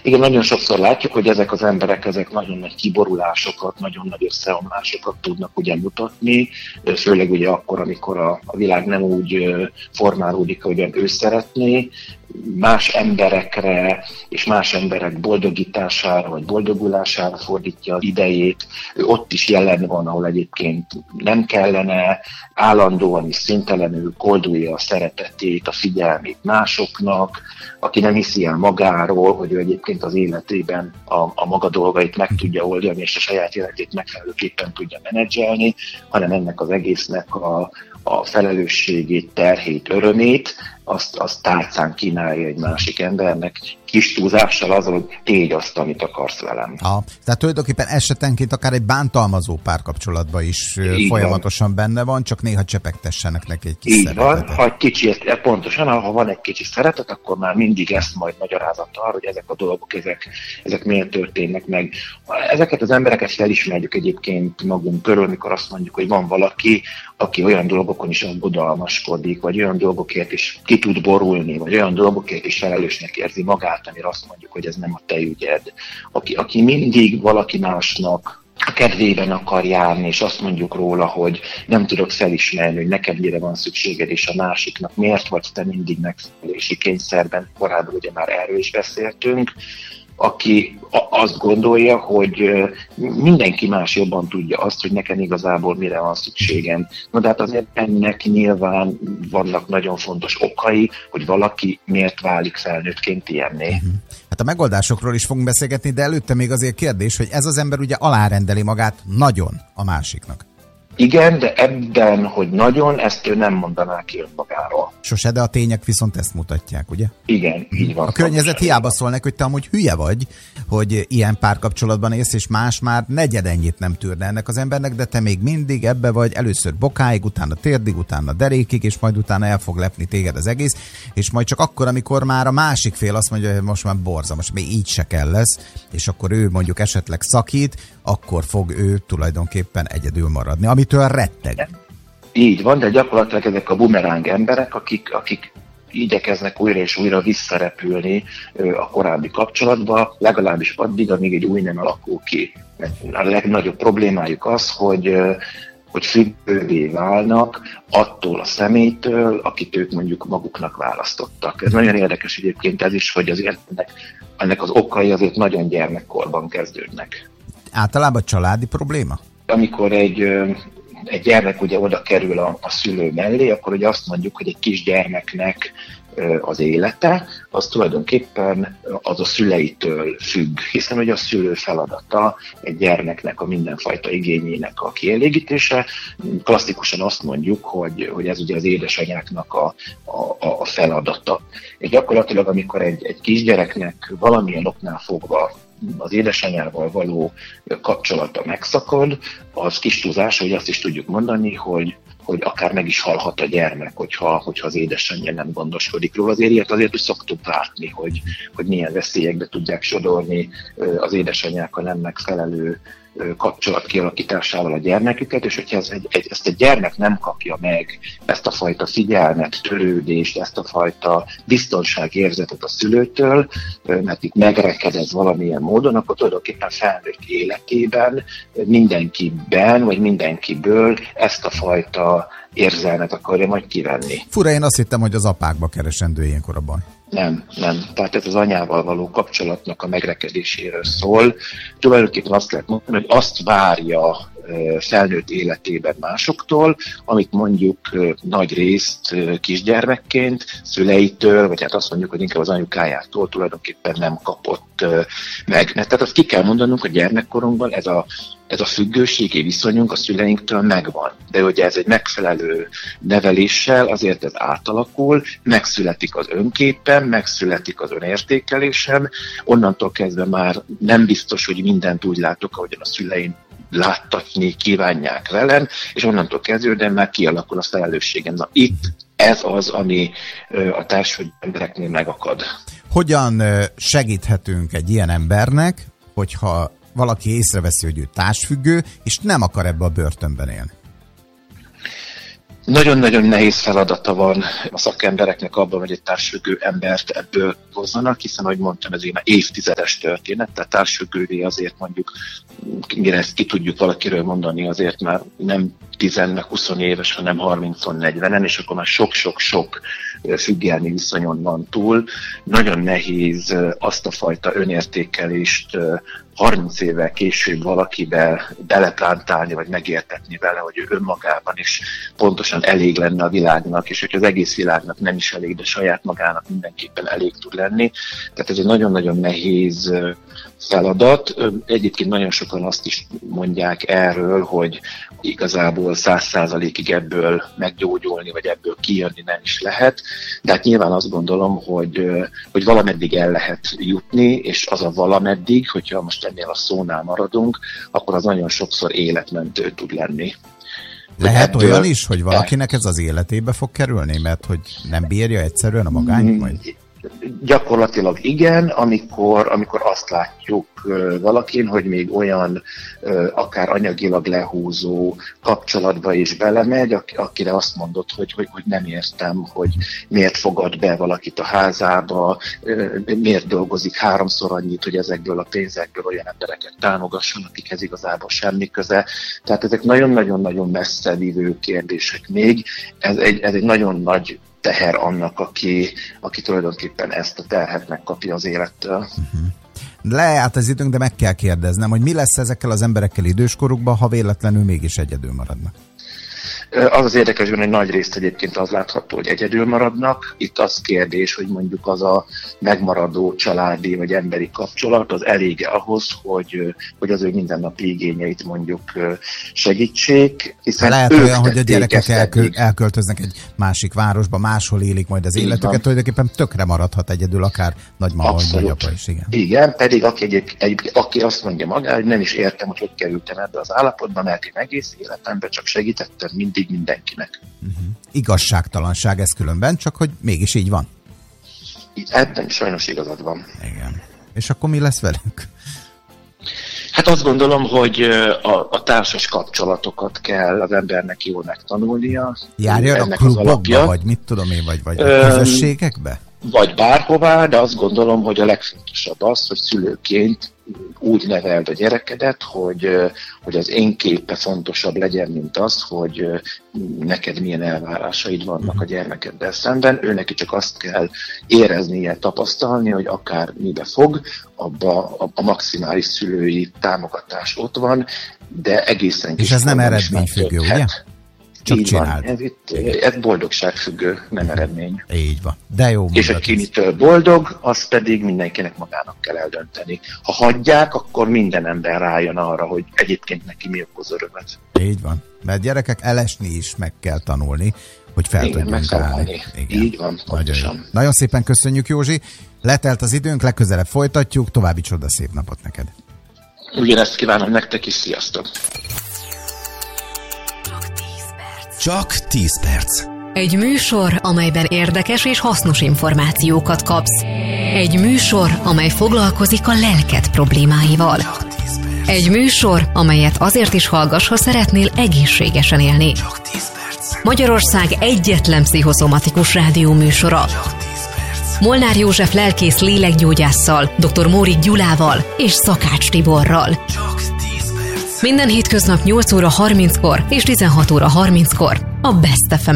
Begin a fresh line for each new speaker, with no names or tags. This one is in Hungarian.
Igen, nagyon sokszor látjuk, hogy ezek az emberek nagyon nagy kiborulásokat, nagyon nagy összeomlásokat tudnak ugye mutatni, főleg ugye akkor, amikor a világ nem úgy formálódik, ahogyan ő szeretné, más emberekre és más emberek boldogítására vagy boldogulására fordítja az idejét. Ő ott is jelen van, ahol egyébként nem kellene, állandóan és szüntelenül koldulja a szeretetét, a figyelmét másoknak, aki nem hiszi el magáról, hogy ő egyébként az életében a maga dolgait meg tudja oldani, és a saját életét megfelelőképpen tudja menedzselni, hanem ennek az egésznek a felelősségét, terhét, örömét, azt tárcán kínálja egy másik embernek, kis túlzással az, hogy tégy azt, amit akarsz velem.
Tehát tulajdonképpen esetenként akár egy bántalmazó párkapcsolatban is így folyamatosan benne van, csak néha csepegtessenek neki egy kis szeretetet.
Így van, ha egy kicsi, pontosan, ha van egy kicsi szeretet, akkor már mindig ezt majd magyarázattal, hogy ezek a dolgok, ezek miért történnek meg. Ezeket az embereket felismerjük egyébként magunk körül, mikor azt mondjuk, hogy van valaki, aki olyan dolgokon is aggodalmaskodik, vagy olyan dolgokért is ki tud borulni, vagy olyan dolgokért is felelősnek érzi magát, amire azt mondjuk, hogy ez nem a te ügyed. Aki mindig valaki másnak a kedvében akar járni, és azt mondjuk róla, hogy nem tudok felismerni, hogy neked mire van szükséged, és a másiknak miért vagy te mindig megfelelési kényszerben, korábban ugye már erről is beszéltünk, aki azt gondolja, hogy mindenki más jobban tudja azt, hogy nekem igazából mire van szükségem. Na de hát azért ennek nyilván vannak nagyon fontos okai, hogy valaki miért válik felnőttként ilyenné.
Hát a megoldásokról is fogunk beszélgetni, de előtte még azért kérdés, hogy ez az ember ugye alárendeli magát nagyon a másiknak.
Igen, de ebben, hogy nagyon, ezt ő nem mondaná ki önmagáról.
Sose, de a tények viszont ezt mutatják, ugye?
Igen, így van.
A környezet hiába szól neki, hogy te amúgy hülye vagy, hogy ilyen párkapcsolatban élsz, és más már negyedennyit nem tűrne ennek az embernek, de te még mindig ebbe vagy, először bokáig, utána térdig, utána derékig, és majd utána el fog lepni téged az egész, és majd csak akkor, amikor már a másik fél azt mondja, hogy most már borzalmas, még így se kell lesz, és akkor ő mondjuk esetleg szakít, akkor fog ő tulajdonképpen egyedül maradni, amitől retteg.
Így van, de gyakorlatilag ezek a bumeráng emberek, akik igyekeznek újra és újra visszarepülni a korábbi kapcsolatba, legalábbis addig, amíg egy új nem alakul ki. A legnagyobb problémájuk az, hogy függővé válnak attól a személytől, akit ők mondjuk maguknak választottak. Ez nagyon érdekes egyébként ez is, hogy azért ennek az okai azért nagyon gyermekkorban kezdődnek.
Általában családi probléma?
Amikor egy gyermek ugye oda kerül a szülő mellé, akkor ugye azt mondjuk, hogy egy kisgyermeknek az élete, az tulajdonképpen az a szüleitől függ, hiszen ugye a szülő feladata egy gyermeknek a mindenfajta igényének a kielégítése. Klasszikusan azt mondjuk, hogy ez ugye az édesanyáknak a feladata. És gyakorlatilag, amikor egy kisgyereknek valamilyen oknál fogva az édesanyával való kapcsolata megszakad, az kis túlzás, hogy azt is tudjuk mondani, hogy akár meg is halhat a gyermek, hogyha az édesanyja nem gondoskodik róla. Azért is szoktuk látni, hogy milyen veszélyekbe tudják sodorni az édesanyák a nem megfelelő kapcsolat kialakításával a gyermeküket, és hogyha ezt a gyermek nem kapja meg, ezt a fajta figyelmet, törődést, ezt a fajta biztonságérzetet a szülőtől, mert itt megrekedez valamilyen módon, akkor tulajdonképpen felnőtt életében mindenkiben, vagy mindenkiből ezt a fajta érzelmet akarja majd kivenni.
Fura, én azt hittem, hogy az apákba keresendő ilyenkor a baj.
Nem. Tehát ez az anyával való kapcsolatnak a megrekedéséről szól. Tulajdonképpen azt lehet mondani, hogy azt várja felnőtt életében másoktól, amit mondjuk nagy részt kisgyermekként szüleitől, vagy hát azt mondjuk, hogy inkább az anyukájától tulajdonképpen nem kapott meg. Tehát azt ki kell mondanunk, hogy gyermekkorunkban ez a függőségi viszonyunk a szüleinktől megvan. De ugye ez egy megfelelő neveléssel azért ez átalakul, megszületik az önképen, megszületik az önértékelésem, onnantól kezdve már nem biztos, hogy mindent úgy látok, ahogyan a szüleim láttatni kívánják velem, és onnantól kezdődően már kialakul a felelősségem. Na itt ez az, ami a társadalmi embereknél megakad.
Hogyan segíthetünk egy ilyen embernek, hogyha valaki észreveszi, hogy ő társfüggő, és nem akar ebbe a börtönben élni?
Nagyon-nagyon nehéz feladata van a szakembereknek abban, hogy egy társfüggő embert ebből hozzanak, hiszen, ahogy mondtam, ez egy évtizedes történet, tehát társfüggővé azért mondjuk, mire ezt ki tudjuk valakiről mondani, azért már nem 10-20 éves, hanem 30-40-en, és akkor már sok-sok-sok függelmi viszonyon van túl. Nagyon nehéz azt a fajta önértékelést 30 évvel később valakibe beleplántálni, vagy megértetni vele, hogy ő önmagában is pontosan elég lenne a világnak, és hogy az egész világnak nem is elég, de saját magának mindenképpen elég tud lenni. Tehát ez egy nagyon-nagyon nehéz feladat. Egyébként nagyon sokan azt is mondják erről, hogy igazából 100%-ig ebből meggyógyulni, vagy ebből kijönni nem is lehet. De hát nyilván azt gondolom, hogy valameddig el lehet jutni, és az a valameddig, hogyha most ennél a szónál maradunk, akkor az nagyon sokszor életmentő tud lenni.
Lehet olyan is, hogy valakinek ez az életébe fog kerülni, mert hogy nem bírja egyszerűen a magányt majd?
Gyakorlatilag igen, amikor azt látjuk valakin, hogy még olyan akár anyagilag lehúzó kapcsolatba is belemegy, akire azt mondod, hogy nem értem, hogy miért fogad be valakit a házába, miért dolgozik 3-szor annyit, hogy ezekből a pénzekből olyan embereket támogasson, akikhez igazából semmi köze. Tehát ezek nagyon-nagyon-nagyon messze vívő kérdések még. Ez egy nagyon nagy teher annak, aki tulajdonképpen ezt a terhet megkapja az élettől.
Leállt az időnk, de meg kell kérdeznem, hogy mi lesz ezekkel az emberekkel időskorukban, ha véletlenül mégis egyedül maradnak?
Az az érdekes, hogy nagy részt egyébként az látható, hogy egyedül maradnak. Itt az kérdés, hogy mondjuk az a megmaradó családi vagy emberi kapcsolat, az elég ahhoz, hogy az ő mindennapi igényeit mondjuk segítsék. Hiszen
lehet olyan, hogy a gyerekek elköltöznek egy másik városba, máshol élik majd az életüket, tulajdonképpen tökre maradhat egyedül, akár nagymama vagy nagyapa is.
Igen, pedig aki azt mondja magára, hogy nem is értem, hogy kerültem ebbe az állapotba, mert én egész életemben csak segítettem mindig mindenkinek.
Igazságtalanság ez különben, csak hogy mégis így van.
Ebben sajnos igazad van.
Igen. És akkor mi lesz velünk?
Hát azt gondolom, hogy a társas kapcsolatokat kell az embernek jól megtanulnia.
Járja a klubokba, vagy mit tudom én, vagy a közösségekbe?
Vagy bárhová, de azt gondolom, hogy a legfontosabb az, hogy szülőként úgy neveld a gyerekedet, hogy az én képe fontosabb legyen, mint az, hogy neked milyen elvárásaid vannak a gyermekeddel szemben. Ő neki csak azt kell éreznie, tapasztalni, hogy akár mibe fog, abba a maximális szülői támogatás ott van, de egészen kis.
És ez nem eredményfüggő, ugye? Csak csináld.
Ez boldogságfüggő, nem eredmény.
Így van. De jó.
És aki mitől boldog, azt pedig mindenkinek magának kell eldönteni. Ha hagyják, akkor minden ember rájön arra, hogy egyébként neki mi okoz örömet.
Így van. Mert gyerekek, elesni is meg kell tanulni, hogy fel tudjunk állni.
Így van, pontosan.
Nagyon szépen köszönjük, Józsi. Letelt az időnk, legközelebb folytatjuk. További csodaszép napot neked.
Ugyanezt kívánom nektek is, sziasztok!
Csak 10 perc.
Egy műsor, amelyben érdekes és hasznos információkat kapsz. Egy műsor, amely foglalkozik a lelked problémáival. Egy műsor, amelyet azért is hallgass, ha szeretnél egészségesen élni.
Csak 10 perc.
Magyarország egyetlen pszichoszomatikus rádió műsora.
Csak 10 perc.
Molnár József lelkész lélekgyógyásszal, dr. Mórik Gyulával és Szakács Tiborral.
Csak 10 perc.
Minden hétköznap 8 óra 30-kor és 16 óra 30-kor a Best FM